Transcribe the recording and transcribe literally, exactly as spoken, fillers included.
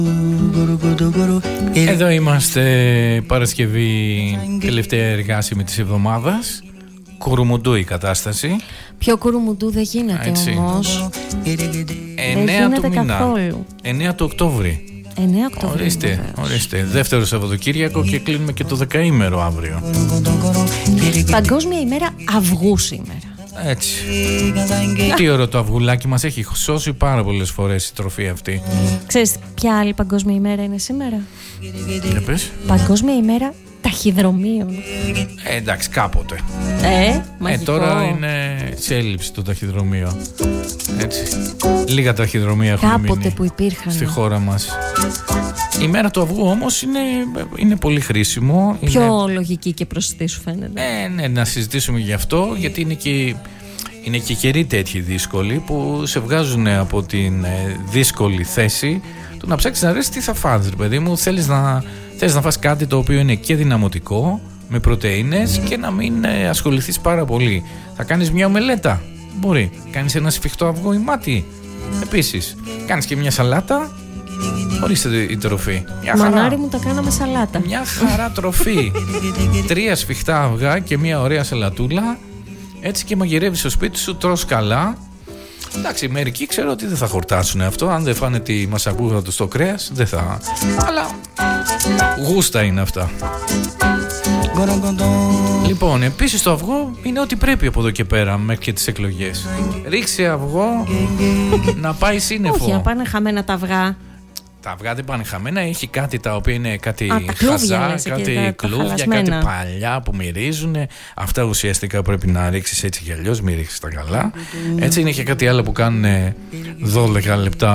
Εδώ είμαστε, Παρασκευή, τελευταία εργάσιμη της εβδομάδας. Κουρουμουντού η κατάσταση. Πιο κουρουμουντού δεν γίνεται. Έτσι. Όμως εννέα του μήνα καθόλου. εννέα του Οκτώβρη. εννέα Οκτώβρη. Ορίστε, ορίστε. Δεύτερο Σαββατοκύριακο και κλείνουμε και το δεκαήμερο αύριο. Παγκόσμια ημέρα αυγού σήμερα. Έτσι. Τι ωραίο το αυγουλάκι, μας έχει σώσει πάρα πολλές φορές η τροφή αυτή. Ξέρεις ποια άλλη παγκόσμια ημέρα είναι σήμερα? Για πες. Παγκόσμια ημέρα ταχυδρομείων. Ε, εντάξει, κάποτε. Ε, ε τώρα είναι σε έλλειψη το ταχυδρομείο. Έτσι. Λίγα ταχυδρομεία έχουν μείνει κάποτε που υπήρχαν στη χώρα μας. Η μέρα του αυγού όμως είναι, είναι πολύ χρήσιμο. Πιο είναι... λογική και προσιτή σου φαίνεται. Ε, ναι, να συζητήσουμε γι' αυτό, γιατί είναι και, είναι και καιροί τέτοιοι δύσκολοι που σε βγάζουν από την δύσκολη θέση του να ψάξεις να ρέσεις τι θα φας, ρε παιδί μου. Θέλεις να, θέλεις να φας κάτι το οποίο είναι και δυναμωτικό, με πρωτεΐνες, και να μην ασχοληθείς πάρα πολύ. Θα κάνεις μια ομελέτα, μπορεί. Κάνεις ένα σφιχτό αυγό ή μάτι, επίσης. Κάνεις και μια σαλάτα. Ορίστε η τροφή. Μια Μανάρι χαρά. μου τα κάναμε σαλάτα. Μια χαρά τροφή. Τρία σφιχτά αυγά και μια ωραία σαλατούλα. Έτσι, και μαγειρεύεις στο σπίτι σου, τρως καλά. Εντάξει, μερικοί ξέρω ότι δεν θα χορτάσουν αυτό. Αν δεν φάνε τη μασακούδα του στο κρέας, δεν θα. Αλλά γούστα είναι αυτά. Λοιπόν, επίσης το αυγό είναι ό,τι πρέπει από εδώ και πέρα μέχρι και τις εκλογές. Ρίξε αυγό να πάει σύννεφο. Όχι, να πάνε χαμένα τα αυγά. Τα αυγά δεν πάνε χαμένα, έχει κάτι τα οποία είναι κάτι Α, χαζά, λες, κάτι τα, κλούβια, τα κάτι παλιά που μυρίζουν. Αυτά ουσιαστικά πρέπει να ρίξεις έτσι κι αλλιώς, μην ρίξεις τα καλά. Έτσι είναι και κάτι άλλο που κάνουν δώδεκα λεπτά